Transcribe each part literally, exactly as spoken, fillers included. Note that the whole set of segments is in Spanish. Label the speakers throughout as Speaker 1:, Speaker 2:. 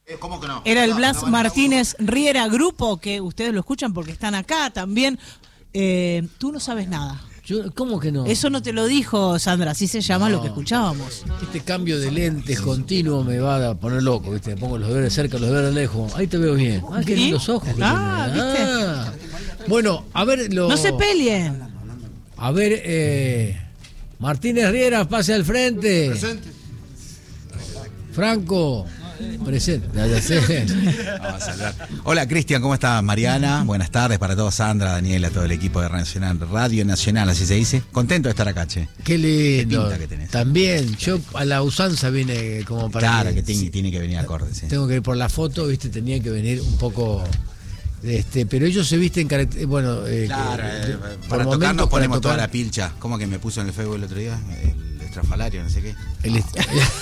Speaker 1: ¿Cómo que no?
Speaker 2: Era el
Speaker 1: No,
Speaker 2: Blas
Speaker 1: no,
Speaker 2: Martínez Riera Grupo, que ustedes lo escuchan porque están acá también. Eh, tú no sabes nada.
Speaker 3: Yo, ¿Cómo que no?
Speaker 2: Eso no te lo dijo Sandra, así se llama
Speaker 3: No.
Speaker 2: lo que escuchábamos.
Speaker 3: Este cambio de lentes continuo me va a poner loco, ¿viste? Me pongo los deberes cerca, los deberes lejos. Ahí te veo bien. Ah, qué
Speaker 2: ¿Sí?
Speaker 3: lindos ojos. que
Speaker 2: Ah,
Speaker 3: tenés.
Speaker 2: ¿viste?
Speaker 3: Ah. Bueno, a ver lo...
Speaker 2: No se peleen.
Speaker 3: A ver, eh... Martínez Riera, pase al frente.
Speaker 1: Presente.
Speaker 3: Franco, presente. Ya, ya sé.
Speaker 4: Vamos a hablar. Hola Cristian, ¿cómo estás? Mariana, buenas tardes para todos, Sandra, Daniela, todo el equipo de Radio Nacional, Radio Nacional, así se dice. Contento de estar acá, che.
Speaker 3: Qué lindo.
Speaker 4: Qué pinta que tenés.
Speaker 3: También, yo a la usanza vine como para...
Speaker 4: Claro, que tiene, tiene que venir acorde, sí.
Speaker 3: Tengo que ir por la foto, viste, tenía que venir un poco... Este, pero ellos se visten, caracter- bueno, eh,
Speaker 4: Claro,
Speaker 3: que-
Speaker 4: eh,
Speaker 3: por
Speaker 4: para
Speaker 3: momentos,
Speaker 4: tocarnos
Speaker 3: para
Speaker 4: ponemos toda
Speaker 3: tocar-
Speaker 4: la pilcha. ¿Cómo que me puso en el Facebook el otro día? El estrafalario, no sé qué.
Speaker 3: el est-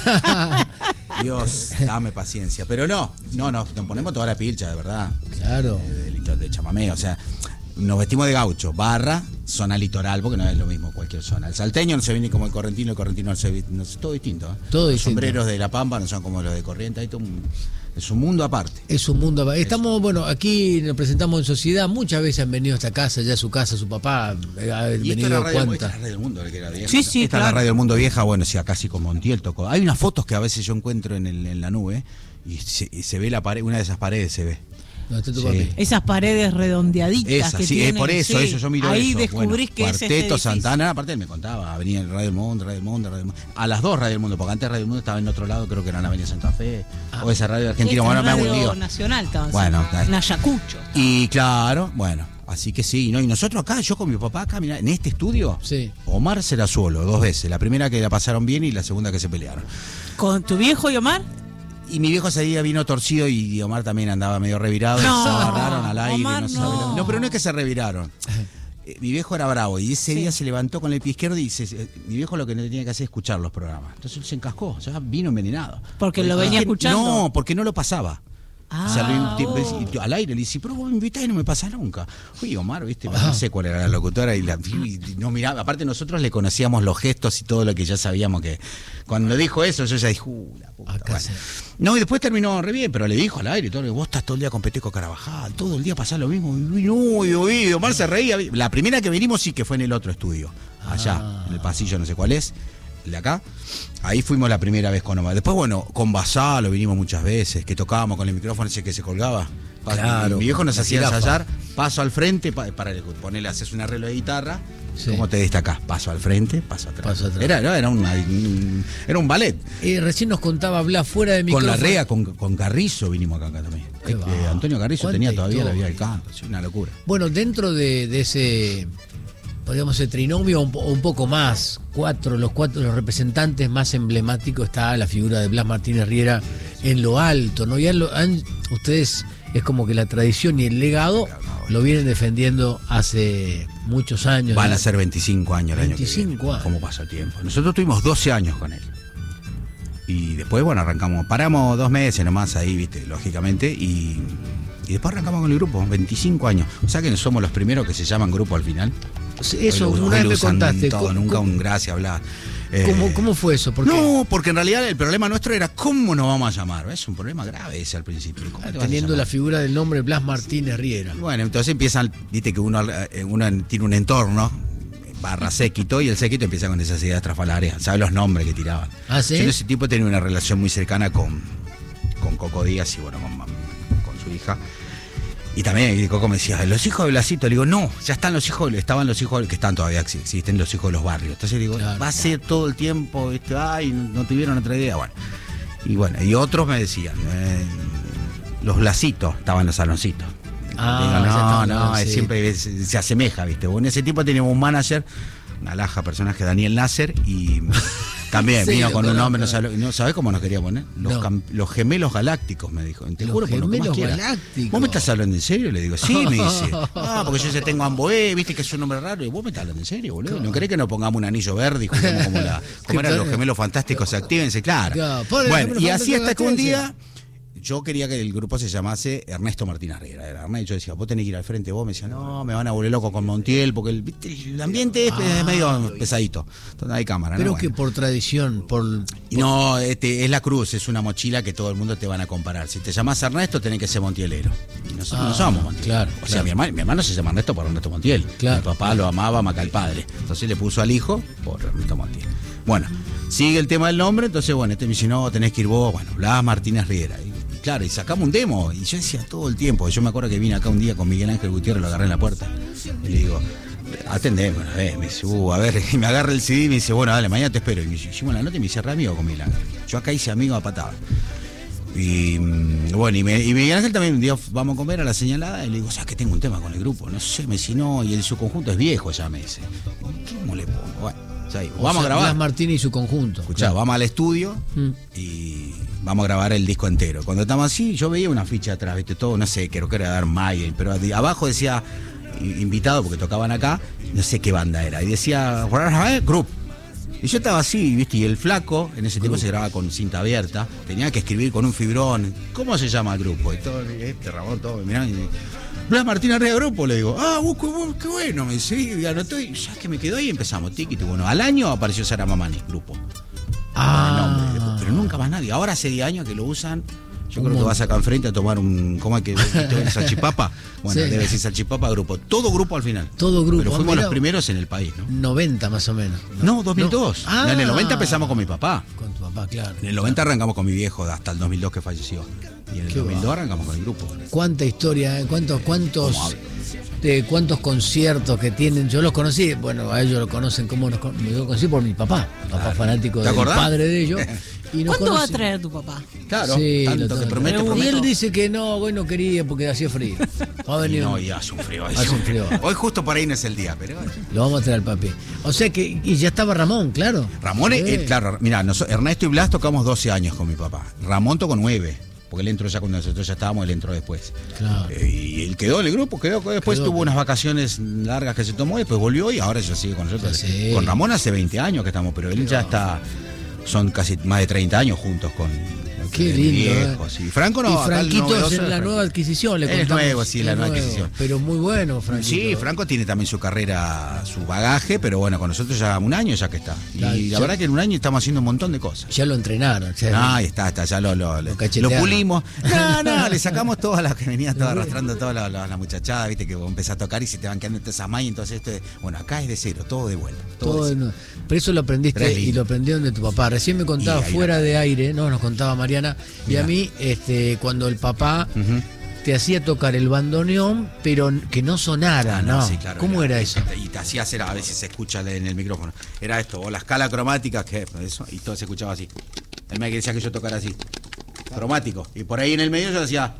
Speaker 4: Dios, dame paciencia. Pero no, no, no, nos ponemos toda la pilcha, de verdad.
Speaker 3: Claro.
Speaker 4: De, de, de chamamé, o sea, nos vestimos de gaucho, barra, zona litoral, porque no es lo mismo cualquier zona. El salteño no se viene como el correntino, el correntino no se viene, no, todo distinto. ¿eh?
Speaker 3: Todo
Speaker 4: Los
Speaker 3: distinto.
Speaker 4: sombreros de La Pampa no son como los de Corrientes, hay todo un, es un mundo aparte.
Speaker 3: Es un mundo. Estamos, bueno, aquí nos presentamos en sociedad. Muchas veces han venido a esta casa, ya a su casa, su papá eh, ha
Speaker 4: Y esto es
Speaker 3: venido
Speaker 4: la radio, esta
Speaker 3: cuántas.
Speaker 4: es la radio del mundo, que era vieja.
Speaker 2: Sí, sí,
Speaker 4: Esta es
Speaker 2: claro.
Speaker 4: la radio del mundo vieja, bueno, sí, acá sí con Montiel tocó. Hay unas fotos que a veces yo encuentro en, el, en la nube y se, y se ve la pared, una de esas paredes se ve.
Speaker 3: No, está tu
Speaker 4: Sí.
Speaker 3: papi.
Speaker 2: Esas paredes redondeaditas
Speaker 4: Esa,
Speaker 2: que
Speaker 4: sí,
Speaker 2: tienen,
Speaker 4: es por eso,
Speaker 2: sí.
Speaker 4: eso yo miro
Speaker 2: Ahí
Speaker 4: eso.
Speaker 2: descubrís
Speaker 4: Bueno,
Speaker 2: que es este
Speaker 4: Cuarteto
Speaker 2: edificio.
Speaker 4: Santana, aparte él me contaba, venía el Radio del Mundo, Radio del Mundo, Radio del Mundo. A las dos Radio del Mundo, porque antes Radio del Mundo estaba en otro lado, creo que era en Avenida Santa Fe,
Speaker 3: Ah.
Speaker 4: o esa Radio Argentina,
Speaker 2: Esta
Speaker 4: bueno, me hago un
Speaker 2: Radio
Speaker 4: lío.
Speaker 2: Nacional estaban
Speaker 4: Bueno,
Speaker 2: haciendo.
Speaker 4: ahí.
Speaker 2: En Ayacucho.
Speaker 4: Y claro, bueno, así que sí, ¿no? Y nosotros acá, yo con mi papá acá, mirá, en este estudio,
Speaker 3: Sí.
Speaker 4: Omar se la solo dos veces. La primera que la pasaron bien y la segunda que se pelearon.
Speaker 2: ¿Con tu viejo y Omar?
Speaker 4: Y mi viejo ese día vino torcido y Omar también andaba medio revirado.
Speaker 2: No,
Speaker 4: y se agarraron al aire.
Speaker 2: Omar,
Speaker 4: no, sabe
Speaker 2: no.
Speaker 4: lo- no, pero no es que se reviraron. Eh, Mi viejo era bravo y ese
Speaker 2: Sí.
Speaker 4: día se levantó con el pie izquierdo y se, eh, mi viejo lo que no tenía que hacer es escuchar los programas. Entonces él se encascó, o sea, vino envenenado.
Speaker 2: Porque lo
Speaker 4: Dijo,
Speaker 2: venía
Speaker 4: "Es que
Speaker 2: escuchando".
Speaker 4: No, porque no lo pasaba.
Speaker 2: Ah,
Speaker 4: O sea, lo- tipo,
Speaker 2: oh.
Speaker 4: y- y al aire le dice, pero vos me invitás y no me pasa nunca. Uy, Omar, viste, no sé cuál era la locutora y, la, y no miraba. Aparte nosotros le conocíamos los gestos y todo lo que ya sabíamos que cuando dijo eso yo ya dije, uh, la puta.
Speaker 3: Acá
Speaker 4: Bueno.
Speaker 3: se-
Speaker 4: No, y después terminó re bien, pero le dijo al aire y todo, vos estás todo el día con Peteco Carabajal, todo el día pasás lo mismo. Y no, y, y Omar se reía. La primera que vinimos sí que fue en el otro estudio, allá,
Speaker 3: Ah.
Speaker 4: en el pasillo, no sé cuál es, el de acá. Ahí fuimos la primera vez con Omar. Después, bueno, con Basalo vinimos muchas veces, que tocábamos con el micrófono ese que se colgaba. Pa-
Speaker 3: Claro,
Speaker 4: mi viejo nos
Speaker 3: la
Speaker 4: hacía
Speaker 3: jirafa.
Speaker 4: ensayar, paso al frente, pa- para ponerle, haces un arreglo de guitarra.
Speaker 3: Sí.
Speaker 4: ¿Cómo te destacás? Paso al frente, paso atrás.
Speaker 3: Paso atrás.
Speaker 4: Era, no, era, una- un, era un ballet.
Speaker 3: Eh, recién nos contaba Blas fuera de
Speaker 4: Con
Speaker 3: micrófono.
Speaker 4: la Rea, con, con Carrizo vinimos acá, acá también.
Speaker 3: Qué
Speaker 4: Eh,
Speaker 3: va.
Speaker 4: Antonio Carrizo
Speaker 3: Cuánta
Speaker 4: tenía todavía la vida del
Speaker 3: historia.
Speaker 4: canto, sí, una locura.
Speaker 3: Bueno, dentro de, de ese, podríamos decir, trinomio, un, po- un poco más, cuatro, los cuatro los representantes más emblemáticos, está la figura de Blas Martínez Riera en lo alto, ¿no? Ya lo han, ustedes, es como que la tradición y el legado lo vienen defendiendo hace muchos años.
Speaker 4: Van
Speaker 3: ¿no?
Speaker 4: a ser veinticinco años el año que
Speaker 3: veinticinco
Speaker 4: viene.
Speaker 3: años.
Speaker 4: ¿Cómo pasa el tiempo? Nosotros tuvimos doce años con él. Y después, bueno, arrancamos, paramos dos meses nomás ahí, viste, lógicamente, y, y después arrancamos con el grupo, veinticinco años. O sea que no somos los primeros que se llaman grupo al final.
Speaker 3: Eso,
Speaker 4: Hoy lo-
Speaker 3: una
Speaker 4: hoy
Speaker 3: vez
Speaker 4: lo
Speaker 3: me
Speaker 4: usan
Speaker 3: contaste.
Speaker 4: todo,
Speaker 3: ¿cómo-
Speaker 4: nunca
Speaker 3: cómo-
Speaker 4: un gracias, bla.
Speaker 3: ¿Cómo,
Speaker 4: Eh,
Speaker 3: cómo fue eso? Porque
Speaker 4: No, porque en realidad el problema nuestro era cómo nos vamos a llamar. Es un problema grave ese al principio. ¿Cómo te vas a
Speaker 3: teniendo la
Speaker 4: llamar?
Speaker 3: figura del nombre Blas Martínez Riera.
Speaker 4: Y bueno, entonces empiezan, viste que uno, eh, uno tiene un entorno, barra séquito, y el séquito empieza con esas ideas trafalarias. ¿Sabes los nombres que tiraban?
Speaker 3: ¿Ah, sí?
Speaker 4: Yo en ese tipo tenía una relación muy cercana con, con Coco Díaz y bueno, con, con su hija. Y también y Coco me decía, los hijos de Blasito, le digo, no, ya están los hijos, estaban los hijos que están todavía, existen los hijos de los barrios. Entonces digo,
Speaker 3: Claro.
Speaker 4: va a ser todo el tiempo, este, ay, no tuvieron otra idea, bueno. Y bueno, y otros me decían, eh, los Blasitos estaban en los saloncitos.
Speaker 3: Ah,
Speaker 4: Digo,
Speaker 3: ya
Speaker 4: no,
Speaker 3: estaban,
Speaker 4: no, es
Speaker 3: sí.
Speaker 4: siempre es- se asemeja, ¿viste? Bueno, en ese tiempo teníamos un manager, una laja personaje, Daniel Nasser, y también
Speaker 3: Sí,
Speaker 4: vino
Speaker 3: lo
Speaker 4: con un
Speaker 3: conozco.
Speaker 4: nombre, no sabe, no sabe cómo nos quería poner. Los,
Speaker 3: No.
Speaker 4: cam- los gemelos galácticos, me dijo. Te
Speaker 3: Los
Speaker 4: juro por lo que más
Speaker 3: gemelos
Speaker 4: quiera.
Speaker 3: galácticos.
Speaker 4: ¿Vos me estás hablando en serio? Le digo, sí, me dice. Ah, porque yo ya tengo Amboé, viste que es un nombre raro. Y vos me estás hablando en serio, boludo. ¿No querés que nos pongamos un anillo verde y juguemos como la. Como eran los gemelos fantásticos, actívense, claro.
Speaker 3: Claro, por el
Speaker 4: Bueno,
Speaker 3: gemelo
Speaker 4: y así
Speaker 3: fantástico,
Speaker 4: hasta que un
Speaker 3: actívense.
Speaker 4: día. yo quería que el grupo se llamase Ernesto Martínez Riera. Era Ernesto, yo decía, vos tenés que ir al frente, vos me decían, no, me van a volver loco con Montiel, porque el, ¿viste? El ambiente es,
Speaker 3: Ah,
Speaker 4: es medio pesadito. Entonces hay cámara,
Speaker 3: Pero
Speaker 4: ¿no?
Speaker 3: que
Speaker 4: Bueno.
Speaker 3: por tradición, por...
Speaker 4: Y no, este, es la cruz, es una mochila que todo el mundo te van a comparar. Si te llamas Ernesto, tenés que ser montielero. Y nosotros
Speaker 3: Ah,
Speaker 4: no somos Montiel.
Speaker 3: claro,
Speaker 4: O sea,
Speaker 3: claro.
Speaker 4: mi hermano, mi hermano se llama Ernesto por Ernesto Montiel.
Speaker 3: Claro.
Speaker 4: Mi papá lo amaba más que al padre. Entonces le puso al hijo por Ernesto Montiel. Bueno, sigue el tema del nombre, entonces, bueno, este me dice, no, tenés que ir vos, bueno, Blas Martínez Riera. Y, y claro, y sacamos un demo. Y yo decía todo el tiempo, yo me acuerdo que vine acá un día con Miguel Ángel Gutiérrez, lo agarré en la puerta. Y le digo, atendé, bueno, a ver, me dice, uh, a ver, y me agarra el C D y me dice, bueno, dale, mañana te espero. Y me hicimos la nota y me hice re amigo con Miguel Ángel. Yo acá hice amigo a patada. Y mm, bueno, y, me, y Miguel Ángel también un día vamos a comer a la señalada y le digo, ¿sabes que tengo un tema con el grupo? No sé, me dice, no, y el su conjunto es viejo ya, me dice. ¿Cómo le pongo? Bueno, ya digo,
Speaker 3: o
Speaker 4: vamos
Speaker 3: sea,
Speaker 4: a grabar.
Speaker 3: Blas Martínez y su conjunto.
Speaker 4: Escuchá,
Speaker 3: Claro.
Speaker 4: vamos al estudio
Speaker 3: Mm.
Speaker 4: y vamos a grabar el disco entero. Cuando estamos así, yo veía una ficha atrás, viste, todo, no sé, creo que era Dar Mayer, pero de- abajo decía i- invitado porque tocaban acá, no sé qué banda era, y decía Group. Y yo estaba así, viste, y el flaco, en ese tiempo se grababa con cinta abierta, tenía que escribir con un fibrón, ¿cómo se llama el grupo? Y todo, este Ramón, todo, mirá, y Blas Martínez Riera Grupo, le digo, ah, vos, qué, vos, qué bueno, me dice, y anotó, y ya que me quedó ahí y empezamos, tiquito, bueno, al año apareció Sara Mamani, grupo.
Speaker 3: Ah.
Speaker 4: El nombre, después, pero nunca más nadie. Ahora hace diez años que lo usan. Yo
Speaker 3: Un
Speaker 4: creo que
Speaker 3: montón.
Speaker 4: vas acá enfrente a tomar un. ¿Cómo es que el salchipapa? Bueno,
Speaker 3: Sí.
Speaker 4: debe decir salchipapa grupo. Todo grupo al final.
Speaker 3: Todo grupo.
Speaker 4: Pero fuimos
Speaker 3: Mirá.
Speaker 4: los primeros en el país, ¿no?
Speaker 3: noventa más o menos.
Speaker 4: No, dos mil dos.
Speaker 3: No. Ah.
Speaker 4: En el noventa empezamos con mi papá.
Speaker 3: Con tu papá, claro.
Speaker 4: En el noventa arrancamos con mi viejo hasta el dos mil dos que falleció. Y en el
Speaker 3: Qué
Speaker 4: dos mil dos
Speaker 3: va.
Speaker 4: arrancamos con el grupo.
Speaker 3: Cuánta historia, ¿eh? cuántos, cuántos,
Speaker 4: ¿Cómo habla?
Speaker 3: de cuántos conciertos que tienen. Yo los conocí, bueno, a ellos lo conocen como nos con- yo lo conocí por mi papá, papá
Speaker 4: Claro.
Speaker 3: fanático
Speaker 4: ¿Te
Speaker 3: del
Speaker 4: acordás?
Speaker 3: padre de ellos. Y nos
Speaker 2: ¿Cuándo va a
Speaker 3: conocí-
Speaker 2: traer tu papá?
Speaker 4: Claro,
Speaker 3: Sí,
Speaker 4: tanto
Speaker 3: lo
Speaker 4: que
Speaker 3: tengo.
Speaker 4: promete,
Speaker 3: Y
Speaker 4: promete.
Speaker 3: él dice que no, hoy no quería porque hacía frío. Va a
Speaker 4: Y
Speaker 3: venir.
Speaker 4: no, y hace un frío.
Speaker 3: Hace un frío.
Speaker 4: Hoy justo por ahí no es el día, pero.
Speaker 3: Lo vamos a traer al papi. O sea que, y ya estaba Ramón, claro.
Speaker 4: Ramón,
Speaker 3: Sí.
Speaker 4: eh, claro, mira, Ernesto y Blas tocamos doce años con mi papá. Ramón tocó nueve, porque él entró ya cuando nosotros ya estábamos, él entró después.
Speaker 3: Claro.
Speaker 4: Eh, y él quedó en el grupo, quedó, después
Speaker 3: Quedó.
Speaker 4: tuvo unas vacaciones largas que se tomó, después volvió y ahora ya sigue con nosotros.
Speaker 3: Sí.
Speaker 4: Con Ramón hace veinte años que estamos, pero él ya está, son casi más de treinta años juntos con...
Speaker 3: Qué
Speaker 4: de
Speaker 3: lindo,
Speaker 4: viejos.
Speaker 3: ¿eh?
Speaker 4: Y Franco no,
Speaker 3: y
Speaker 4: acá el
Speaker 3: Franquito
Speaker 4: novedoso
Speaker 3: es la
Speaker 4: Franco.
Speaker 3: nueva adquisición, le
Speaker 4: Él es
Speaker 3: contamos.
Speaker 4: nuevo, sí, la
Speaker 3: Es
Speaker 4: nueva
Speaker 3: nuevo,
Speaker 4: adquisición.
Speaker 3: Pero muy bueno, Franquito.
Speaker 4: Sí, Franco tiene también su carrera, su bagaje, pero bueno, con nosotros ya un año ya que está. Y
Speaker 3: Claro,
Speaker 4: la
Speaker 3: ya-
Speaker 4: verdad que en un año estamos haciendo un montón de cosas.
Speaker 3: Ya lo entrenaron. ya-
Speaker 4: Ah, ahí está, está, ya lo, lo,
Speaker 3: Lo
Speaker 4: lo,
Speaker 3: cachetearon.
Speaker 4: lo pulimos. No, no, le sacamos todas las que venía todo arrastrando todas las la, la muchachadas, viste, que vos empezás a tocar y se te van quedando todas esas mallas, entonces esto es, bueno, acá es de cero, todo de vuelta. Todo
Speaker 3: Todo
Speaker 4: de
Speaker 3: de
Speaker 4: cero.
Speaker 3: nuevo. Pero eso lo aprendiste
Speaker 4: Tres
Speaker 3: y
Speaker 4: líneas.
Speaker 3: lo aprendieron de tu papá. Recién me contaba
Speaker 4: Y ahí
Speaker 3: fuera
Speaker 4: la-
Speaker 3: de aire, no, nos contaba Mariana. Y
Speaker 4: Mirá.
Speaker 3: a mí, este, cuando el papá
Speaker 4: Ujú.
Speaker 3: te hacía tocar el bandoneón, pero que no sonara,
Speaker 4: Ah,
Speaker 3: ¿no?
Speaker 4: sí, claro,
Speaker 3: ¿Cómo era, eso?
Speaker 4: Y te hacía hacer, a veces se escucha en el micrófono. Era esto, o la escala cromática, que eso, y todo se escuchaba así. Él me decía que yo tocara así. Cromático. Y por ahí en el medio yo decía.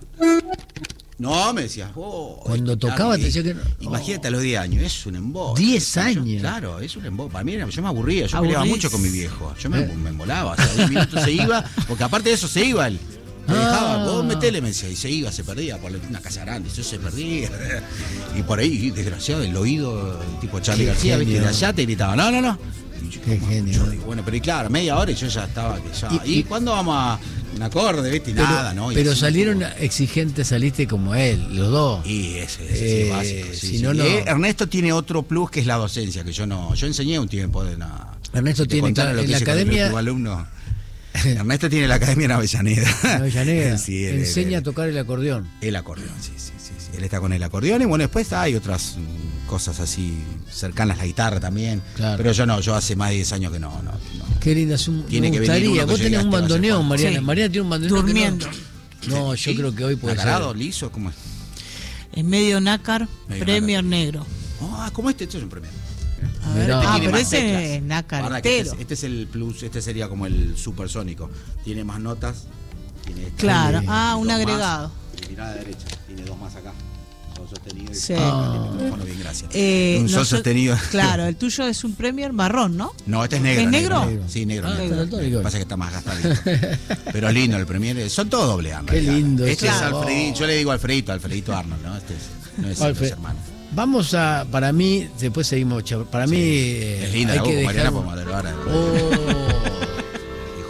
Speaker 4: No, me decía. Oh,
Speaker 3: Cuando
Speaker 4: esto,
Speaker 3: tocaba
Speaker 4: claro,
Speaker 3: te
Speaker 4: y-
Speaker 3: decía que no.
Speaker 4: Imagínate a los diez años, es un embote.
Speaker 3: diez
Speaker 4: Yo-
Speaker 3: años.
Speaker 4: claro, es un embote. Para mí era- yo me aburría, yo peleaba
Speaker 2: Aburrís.
Speaker 4: mucho con mi viejo. Yo me,
Speaker 3: Eh.
Speaker 4: me embolaba. O sea, diez minutos se iba, porque aparte de eso se iba él. Me
Speaker 3: Ah.
Speaker 4: dejaba, vos metele, me decía, y se iba, se perdía por una casa grande, eso se perdía. Y por ahí, desgraciado, el oído, tipo Charlie
Speaker 3: Qué
Speaker 4: García, viste,
Speaker 3: genio.
Speaker 4: de allá te gritaba, no, no, no. Y yo,
Speaker 3: Qué
Speaker 4: como,
Speaker 3: genio.
Speaker 4: yo digo, bueno, pero y claro, media hora y yo ya estaba que ya.
Speaker 3: Y-
Speaker 4: ¿Y,
Speaker 3: y-
Speaker 4: cuándo vamos a un acorde, viste? Y
Speaker 3: Pero,
Speaker 4: nada, ¿no? Y
Speaker 3: pero
Speaker 4: así,
Speaker 3: salieron
Speaker 4: como-
Speaker 3: exigentes, saliste como él, los dos.
Speaker 4: Y ese, ese
Speaker 3: Eh,
Speaker 4: sí, básico. Sí,
Speaker 3: si
Speaker 4: sí.
Speaker 3: no, no.
Speaker 4: Eh, Ernesto tiene otro plus que es la docencia, que yo no. Yo enseñé un tiempo de nada.
Speaker 3: Ernesto tiene
Speaker 4: contar
Speaker 3: claro,
Speaker 4: lo
Speaker 3: en
Speaker 4: que
Speaker 3: la
Speaker 4: hice con el
Speaker 3: academia-
Speaker 4: grupo de alumnos. Ernesto tiene la academia en Avellaneda.
Speaker 3: En Avellaneda.
Speaker 4: Sí, él-
Speaker 3: Enseña
Speaker 4: él-
Speaker 3: a tocar el acordeón.
Speaker 4: El acordeón, sí, sí, sí, sí. Él está con el acordeón y bueno, después hay otras mm, cosas así cercanas, la guitarra también.
Speaker 3: Claro.
Speaker 4: Pero yo no, yo hace más de diez años que no, no, no.
Speaker 3: Qué linda, es un,
Speaker 4: Tiene
Speaker 3: me
Speaker 4: que venir
Speaker 3: gustaría.
Speaker 4: uno que
Speaker 3: Vos
Speaker 4: llegue
Speaker 3: tenés un
Speaker 4: hasta hace
Speaker 3: bandoneón,
Speaker 4: poco.
Speaker 3: Mariana.
Speaker 2: Sí.
Speaker 3: Mariana tiene un bandoneón. que no-
Speaker 2: Durmiendo.
Speaker 3: No, yo
Speaker 4: ¿Sí?
Speaker 3: creo que hoy puede
Speaker 4: ¿Agarrado,
Speaker 3: ser.
Speaker 4: liso? ¿Cómo es?
Speaker 2: Es medio nácar,
Speaker 4: Medio
Speaker 2: Premier negro.
Speaker 4: Ah, ¿cómo este? Esto es un premio.
Speaker 2: A ver,
Speaker 3: Mirá.
Speaker 2: ah,
Speaker 4: Tiene
Speaker 2: pero
Speaker 4: más
Speaker 2: ese
Speaker 4: teclas.
Speaker 2: es nácar
Speaker 4: Guarda que
Speaker 2: entero.
Speaker 4: Este, es- este es el plus, este sería como el supersónico. Tiene más notas. Tiene esta,
Speaker 2: Claro,
Speaker 4: tiene
Speaker 2: ah,
Speaker 4: dos
Speaker 2: un
Speaker 4: más,
Speaker 2: agregado.
Speaker 4: y mirá a la derecha, tiene dos más acá. Sol sostenido y
Speaker 2: Sí.
Speaker 4: Ah, el micrófono, bien, gracias.
Speaker 2: Eh,
Speaker 4: un sol
Speaker 2: noso-
Speaker 4: sostenido.
Speaker 2: Claro, el tuyo es un Premier marrón, ¿no?
Speaker 4: No, este es negro.
Speaker 2: ¿Es negro?
Speaker 4: Sí, negro.
Speaker 3: Ah,
Speaker 4: negro.
Speaker 3: está daltónico.
Speaker 4: Lo que pasa es que está más gastadito. Pero es lindo el Premier. Son todos doble A. en
Speaker 3: Qué
Speaker 4: realidad.
Speaker 3: lindo,
Speaker 4: Este es
Speaker 3: claro.
Speaker 4: Alfredito. Yo le digo Alfredito, Alfredito Arnold, ¿no? Este es, no es
Speaker 3: Alfred.
Speaker 4: los hermanos.
Speaker 3: Vamos a, para mí, después seguimos, chav- para mí eh,
Speaker 4: Es linda
Speaker 3: hay
Speaker 4: la
Speaker 3: que
Speaker 4: voz con
Speaker 3: dejar...
Speaker 4: Mariana por madre.
Speaker 3: Oh,
Speaker 4: Hijo recuerdo.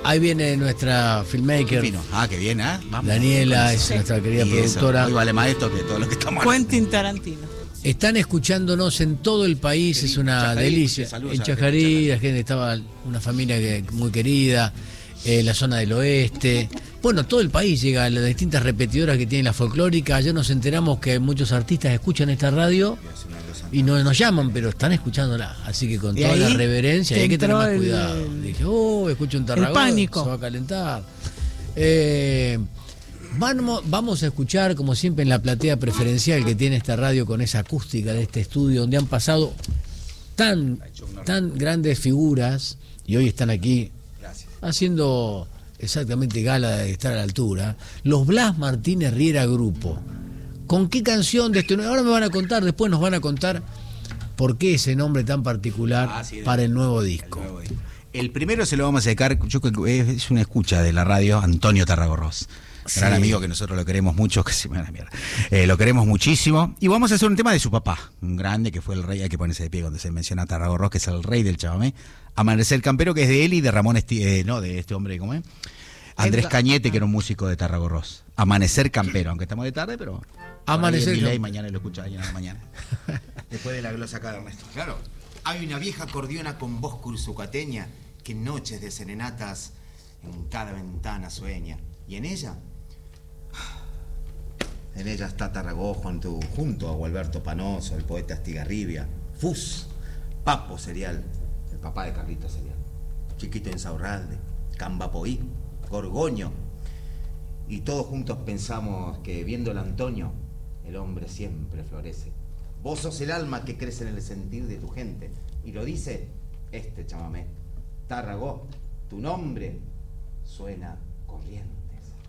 Speaker 3: Ahí viene nuestra filmmaker.
Speaker 4: Fino. Ah, qué bien, ¿eh? Vamos.
Speaker 3: Daniela es nuestra querida
Speaker 4: Y
Speaker 3: productora.
Speaker 4: Eso, hoy vale más esto que todo lo que estamos
Speaker 2: Quentin Tarantino.
Speaker 3: Están escuchándonos en todo el país, es una
Speaker 4: Chajarí,
Speaker 3: delicia.
Speaker 4: saludos
Speaker 3: En
Speaker 4: a la gente
Speaker 3: Chajarí,
Speaker 4: de Chajarí.
Speaker 3: la gente estaba, una familia que, muy querida, eh, la zona del oeste. Bueno, todo el país llega a las distintas repetidoras que tiene la folclórica. Ayer nos enteramos que muchos artistas escuchan esta radio y no nos llaman, pero están escuchándola. Así que con
Speaker 2: Y
Speaker 3: toda
Speaker 2: ahí
Speaker 3: la reverencia
Speaker 2: te
Speaker 3: hay que tener
Speaker 2: entró
Speaker 3: más
Speaker 2: el-
Speaker 3: cuidado. Dije, oh, escucho un Tarragona,
Speaker 2: pánico.
Speaker 3: se va a calentar. Eh, Vamos, vamos a escuchar, como siempre, en la platea preferencial que tiene esta radio con esa acústica de este estudio, donde han pasado tan, tan grandes figuras y hoy están aquí haciendo exactamente gala de estar a la altura. Los Blas Martínez Riera Grupo. ¿Con qué canción de este? Ahora me van a contar, después nos van a contar por qué ese nombre tan particular
Speaker 4: Ah, sí,
Speaker 3: para el nuevo disco.
Speaker 4: El, nuevo disco. El primero se lo vamos a dedicar, yo creo que es una escucha de la radio, Antonio Tarragorros. Gran
Speaker 3: Sí.
Speaker 4: amigo que nosotros lo queremos mucho, que se me da la mierda. Eh, lo queremos muchísimo. Y vamos a hacer un tema de su papá, un grande que fue el rey, hay que ponerse de pie cuando se menciona a Tarragorros, que es el rey del chamamé. Amanecer Campero, que es de él y de Ramón, Esti eh, no, de este hombre, ¿cómo es? Andrés
Speaker 2: Edgar.
Speaker 4: Cañete, que era un músico de Tarragorros. Amanecer Campero, aunque estamos de tarde, pero...
Speaker 3: Amanecer
Speaker 4: Campero.
Speaker 3: Camp-
Speaker 4: Mañana lo escucha alguien a la mañana. Después de la glosa acá de Ernesto.
Speaker 1: Claro, hay una vieja acordeona con voz cursucateña que en noches de serenatas en cada ventana sueña. Y en ella, en ella está Tarragó junto, junto a Gualberto Panoso, el poeta Astigarribia, Fus, Papo Serial, el papá de Carlito Serial, Chiquito Insaurralde, Cambapoí, Gorgoño. Y todos juntos pensamos que viendo el Antonio, el hombre siempre florece. Vos sos el alma que crece en el sentir de tu gente. Y lo dice este chamamé. Tarragó, tu nombre suena corriente.